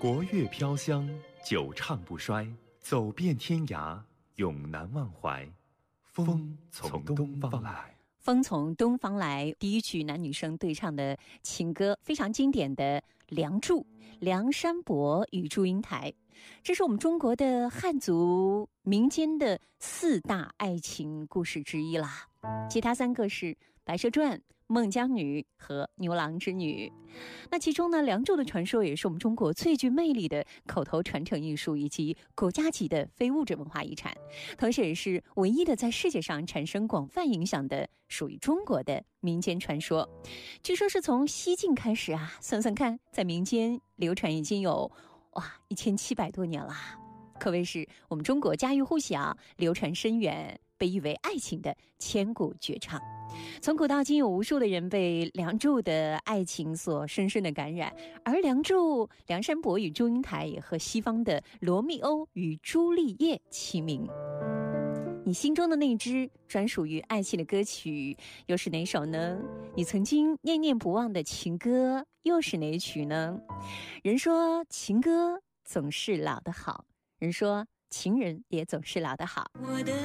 国乐飘香，久唱不衰，走遍天涯，永难忘怀。风从东方来。 风从东方来，第一曲男女生对唱的情歌，非常经典的《梁祝》，梁山伯与祝英台，这是我们中国的汉族民间的4大爱情故事之一啦。其他3个是《白蛇传》、《孟姜女》和《牛郎织女》。那其中呢，《梁祝》的传说也是我们中国最具魅力的口头传承艺术以及国家级的非物质文化遗产，同时也是唯一的在世界上产生广泛影响的属于中国的民间传说。据说是从西晋开始啊，算算看，在民间流传已经有1700多年了，可谓是我们中国家喻户晓，流传深远，被誉为爱情的千古绝唱。从古到今，有无数的人被梁祝的爱情所深深的感染，而梁祝、梁山伯与祝英台也和西方的罗密欧与朱丽叶齐名。你心中的那支专属于爱情的歌曲又是哪首呢？你曾经念念不忘的情歌又是哪一曲呢？人说情歌总是老得好，人说情人也总是老得好。